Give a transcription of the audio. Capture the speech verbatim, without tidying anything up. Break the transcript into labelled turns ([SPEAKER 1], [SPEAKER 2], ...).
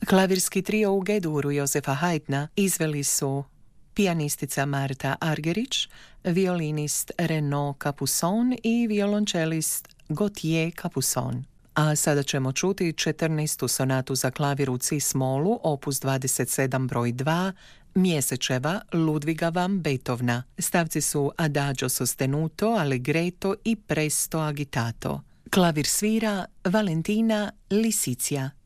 [SPEAKER 1] Klavirski trio u G-duru Jozefa Haydna izveli su pijanistica Marta Argerich, violinist Renaud Capuçon i violončelist Gauthier Capuçon. A sada ćemo čuti četrnaestu sonatu za klavir u cis-molu, opus dvadeset sedam broj dva, Mjesečeva Ludviga van Beethovna. Stavci su Adagio sostenuto, Allegretto i Presto agitato. Klavir svira Valentina Lisicija.